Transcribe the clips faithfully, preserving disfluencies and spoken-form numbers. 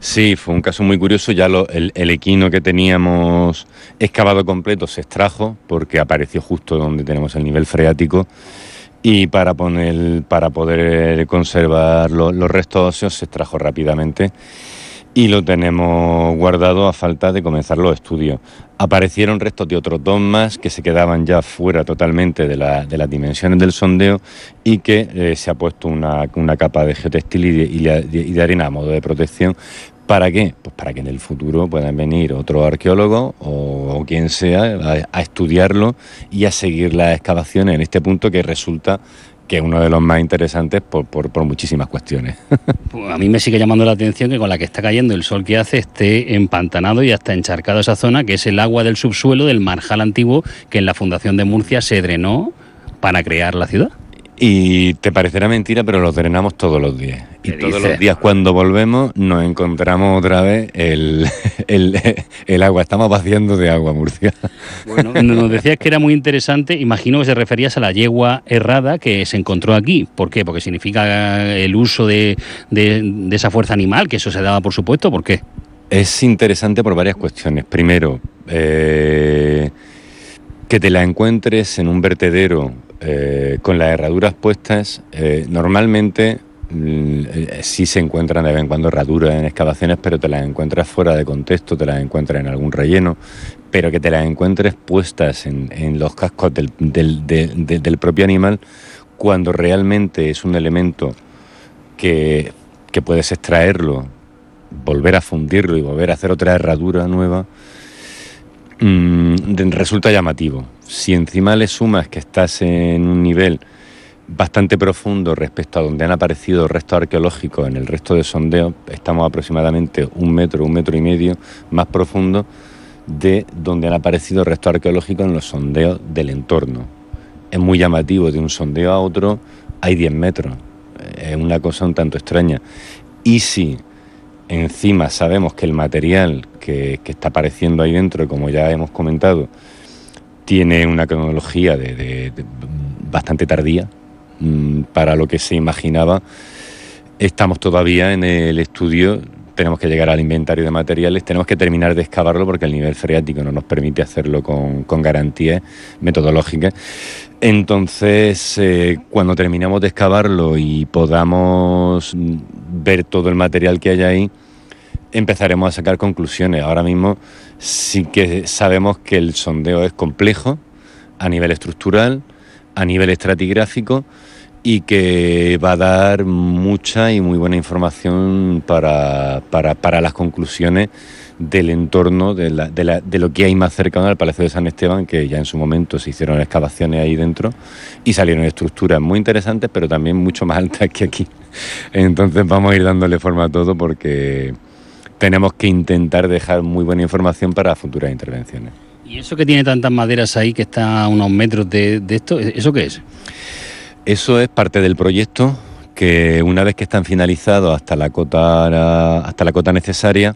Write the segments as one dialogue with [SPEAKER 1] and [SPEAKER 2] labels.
[SPEAKER 1] Sí, fue un caso muy curioso. Ya lo, el, el equino que teníamos excavado completo se extrajo porque apareció justo donde tenemos el nivel freático, y para, poner, para poder conservar lo, los restos óseos se extrajo rápidamente y lo tenemos guardado a falta de comenzar los estudios. Aparecieron restos de otros dos más que se quedaban ya fuera totalmente de, la, de las dimensiones del sondeo, y que eh, se ha puesto una, una capa de geotextil y de, y, de, y de arena a modo de protección. ¿Para qué? Pues para que en el futuro puedan venir otros arqueólogos o, o quien sea a, a estudiarlo y a seguir las excavaciones en este punto, que resulta que es uno de los más interesantes por, por, por muchísimas cuestiones.
[SPEAKER 2] Pues a mí me sigue llamando la atención que con la que está cayendo el sol que hace esté empantanado y hasta encharcado esa zona, que es el agua del subsuelo del Marjal antiguo, que en la Fundación de Murcia se drenó para crear la ciudad.
[SPEAKER 1] Y te parecerá mentira, pero los drenamos todos los días. Y todos los días cuando volvemos nos encontramos otra vez el, el, el agua. Estamos vaciando de agua Murcia.
[SPEAKER 2] Bueno, nos decías que era muy interesante. Imagino que se referías a la yegua errada que se encontró aquí. ¿Por qué? Porque significa el uso de, de, de esa fuerza animal, que eso se daba por supuesto. ¿Por qué?
[SPEAKER 1] Es interesante por varias cuestiones. Primero, eh, que te la encuentres en un vertedero eh, con las herraduras puestas. Eh, normalmente eh, sí se encuentran de vez en cuando herraduras en excavaciones, pero te las encuentras fuera de contexto, te las encuentras en algún relleno, pero que te las encuentres puestas en, en los cascos del, del, del, del, del propio animal, cuando realmente es un elemento que, que puedes extraerlo, volver a fundirlo y volver a hacer otra herradura nueva, mmm, resulta llamativo. Si encima le sumas que estás en un nivel bastante profundo respecto a donde han aparecido restos arqueológicos en el resto de sondeos, estamos aproximadamente un metro, un metro y medio más profundo de donde han aparecido restos arqueológicos en los sondeos del entorno. Es muy llamativo, de un sondeo a otro hay diez metros. Es una cosa un tanto extraña. Y si encima sabemos que el material que, que está apareciendo ahí dentro, como ya hemos comentado, tiene una cronología de, de, de bastante tardía mmm, para lo que se imaginaba, estamos todavía en el estudio. Tenemos que llegar al inventario de materiales, tenemos que terminar de excavarlo porque el nivel freático no nos permite hacerlo con, con garantías metodológicas. Entonces, eh, cuando terminamos de excavarlo y podamos ver todo el material que hay ahí, empezaremos a sacar conclusiones. Ahora mismo sí que sabemos que el sondeo es complejo a nivel estructural, a nivel estratigráfico, y que va a dar mucha y muy buena información para, para, para las conclusiones del entorno, de, la, de, la, de lo que hay más cercano al Palacio de San Esteban, que ya en su momento se hicieron excavaciones ahí dentro y salieron estructuras muy interesantes, pero también mucho más altas que aquí. Entonces vamos a ir dándole forma a todo porque tenemos que intentar dejar muy buena información para futuras intervenciones.
[SPEAKER 2] ¿Y eso que tiene tantas maderas ahí, que está a unos metros de, de esto, eso qué es?
[SPEAKER 1] Eso es parte del proyecto, que una vez que están finalizados hasta la cota, hasta la cota necesaria,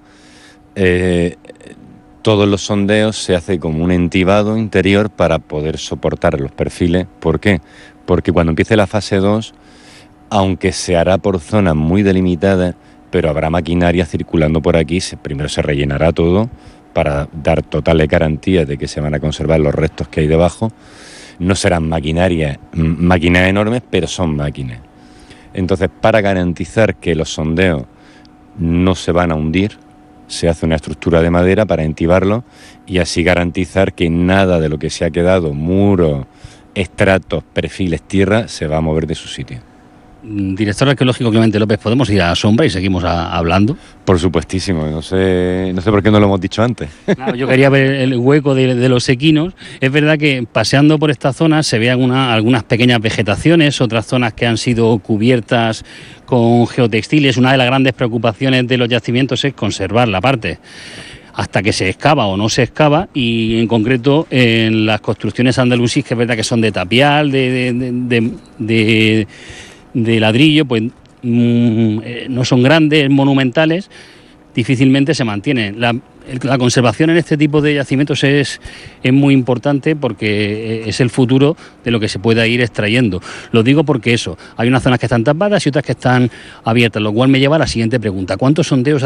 [SPEAKER 1] eh, todos los sondeos se hace como un entibado interior para poder soportar los perfiles. ¿Por qué? Porque cuando empiece la fase dos, aunque se hará por zonas muy delimitadas, pero habrá maquinaria circulando por aquí, se, primero se rellenará todo para dar totales garantías de que se van a conservar los restos que hay debajo. No serán maquinarias, máquinas enormes, pero son máquinas. Entonces, para garantizar que los sondeos no se van a hundir, se hace una estructura de madera para entibarlo y así garantizar que nada de lo que se ha quedado, muros, estratos, perfiles, tierra, se va a mover de su sitio.
[SPEAKER 2] Director arqueológico Clemente López, ¿podemos ir a sombra y seguimos a, hablando?
[SPEAKER 1] Por supuestísimo, no sé, no sé por qué no lo hemos dicho antes.
[SPEAKER 2] Claro, yo quería ver el hueco de, de los equinos. Es verdad que paseando por esta zona se vean una, algunas pequeñas vegetaciones, otras zonas que han sido cubiertas con geotextiles. Una de las grandes preocupaciones de los yacimientos es conservar la parte hasta que se excava o no se excava, y en concreto en las construcciones andalusíes, que es verdad que son de tapial, de... de, de, de, de de ladrillo, pues mmm, no son grandes, monumentales, difícilmente se mantienen. La, la conservación en este tipo de yacimientos es, es muy importante porque es el futuro de lo que se pueda ir extrayendo. Lo digo porque eso, hay unas zonas que están tapadas y otras que están abiertas, lo cual me lleva a la siguiente pregunta: ¿cuántos sondeos